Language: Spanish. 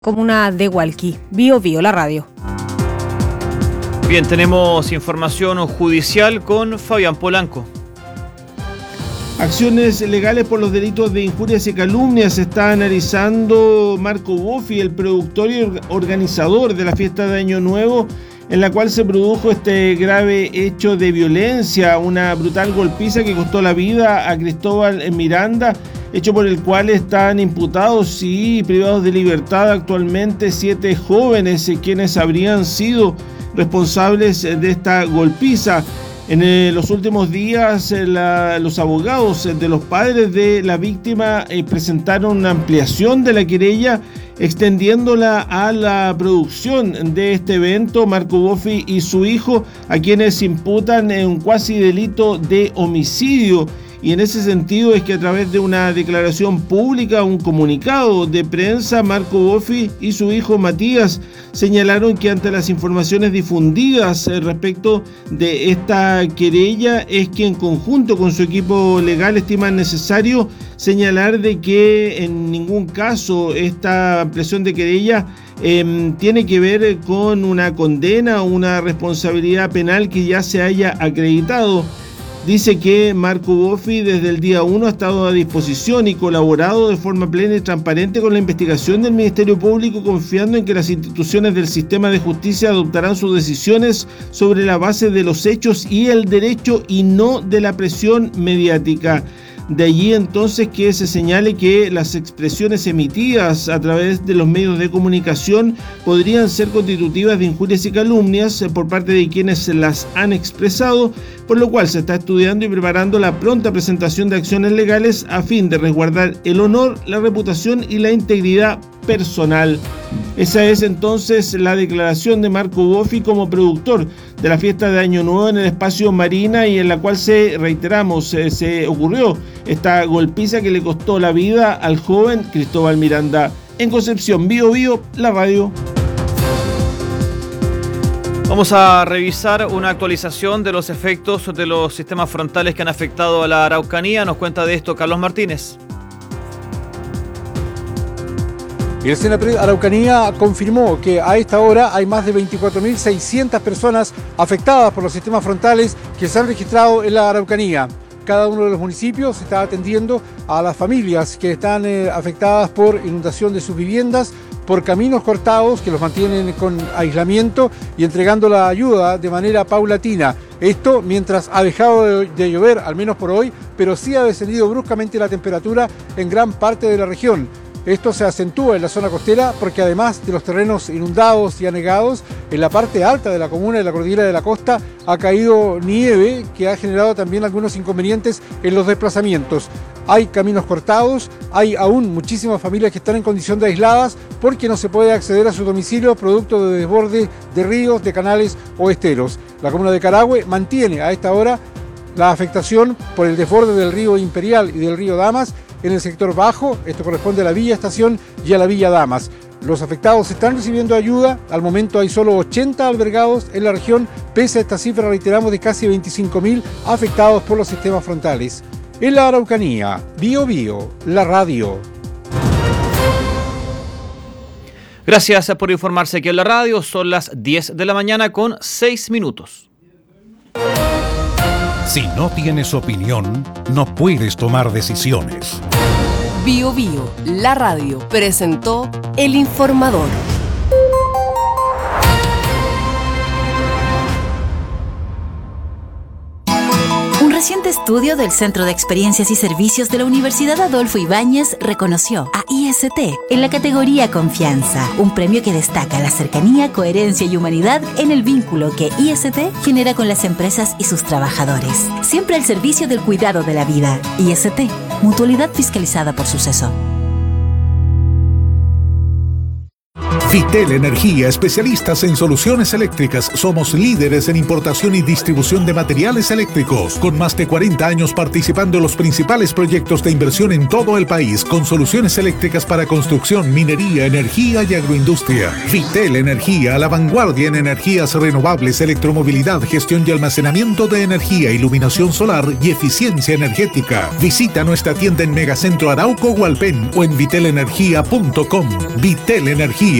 comuna de Hualqui. Bio Bio, la radio. Bien, tenemos información judicial con Fabián Polanco. Acciones legales por los delitos de injurias y calumnias está analizando Marco Boffi, el productor y organizador de la fiesta de Año Nuevo, en la cual se produjo este grave hecho de violencia, una brutal golpiza que costó la vida a Cristóbal Miranda, hecho por el cual están imputados y privados de libertad actualmente 7 jóvenes quienes habrían sido responsables de esta golpiza. En los últimos días, los abogados de los padres de la víctima presentaron una ampliación de la querella, extendiéndola a la producción de este evento, Marco Boffi y su hijo, a quienes imputan un cuasi delito de homicidio. Y en ese sentido es que a través de una declaración pública, un comunicado de prensa, Marco Boffi y su hijo Matías señalaron que ante las informaciones difundidas respecto de esta querella es que en conjunto con su equipo legal estiman necesario señalar de que en ningún caso esta ampliación de querella tiene que ver con una condena o una responsabilidad penal que ya se haya acreditado. Dice que Marco Boffi desde el día 1 ha estado a disposición y colaborado de forma plena y transparente con la investigación del Ministerio Público, confiando en que las instituciones del sistema de justicia adoptarán sus decisiones sobre la base de los hechos y el derecho y no de la presión mediática. De allí entonces que se señale que las expresiones emitidas a través de los medios de comunicación podrían ser constitutivas de injurias y calumnias por parte de quienes las han expresado, por lo cual se está estudiando y preparando la pronta presentación de acciones legales a fin de resguardar el honor, la reputación y la integridad personal. Esa es entonces la declaración de Marco Boffi como productor de la fiesta de Año Nuevo en el espacio Marina, y en la cual se ocurrió esta golpiza que le costó la vida al joven Cristóbal Miranda. En Concepción, Bio Bio, la radio. Vamos a revisar una actualización de los efectos de los sistemas frontales que han afectado a la Araucanía. Nos cuenta de esto Carlos Martínez. El Senapred Araucanía confirmó que a esta hora hay más de 24.600 personas afectadas por los sistemas frontales que se han registrado en la Araucanía. Cada uno de los municipios está atendiendo a las familias que están afectadas por inundación de sus viviendas, por caminos cortados que los mantienen con aislamiento y entregando la ayuda de manera paulatina. Esto mientras ha dejado de llover, al menos por hoy, pero sí ha descendido bruscamente la temperatura en gran parte de la región. Esto se acentúa en la zona costera porque además de los terrenos inundados y anegados, en la parte alta de la comuna de la cordillera de la costa ha caído nieve que ha generado también algunos inconvenientes en los desplazamientos. Hay caminos cortados, hay aún muchísimas familias que están en condición de aisladas porque no se puede acceder a su domicilio producto de desborde de ríos, de canales o esteros. La comuna de Carahue mantiene a esta hora la afectación por el desborde del río Imperial y del río Damas en el sector bajo. Esto corresponde a la Villa Estación y a la Villa Damas. Los afectados están recibiendo ayuda. Al momento hay solo 80 albergados en la región, pese a esta cifra, reiteramos, de casi 25.000 afectados por los sistemas frontales. En la Araucanía, Bio Bio, la radio. Gracias por informarse aquí en la radio. Son las 10 de la mañana con 6 minutos. Si no tienes opinión, no puedes tomar decisiones. Bio Bio, la radio, presentó El Informador. Un reciente estudio del Centro de Experiencias y Servicios de la Universidad Adolfo Ibáñez reconoció a IST en la categoría Confianza, un premio que destaca la cercanía, coherencia y humanidad en el vínculo que IST genera con las empresas y sus trabajadores. Siempre al servicio del cuidado de la vida. IST, mutualidad fiscalizada por Suceso. Vitel Energía, especialistas en soluciones eléctricas. Somos líderes en importación y distribución de materiales eléctricos, con más de 40 años participando en los principales proyectos de inversión en todo el país, con soluciones eléctricas para construcción, minería, energía y agroindustria. Vitel Energía, a la vanguardia en energías renovables, electromovilidad, gestión y almacenamiento de energía, iluminación solar y eficiencia energética. Visita nuestra tienda en Megacentro Arauco Hualpén o en vitelenergia.com. Vitel Energía.